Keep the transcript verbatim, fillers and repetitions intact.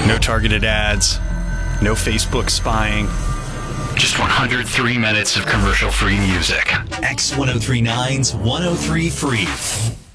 No targeted ads. No Facebook spying. Just one hundred three minutes of commercial-free music. X ten thirty-nine's one oh three Free.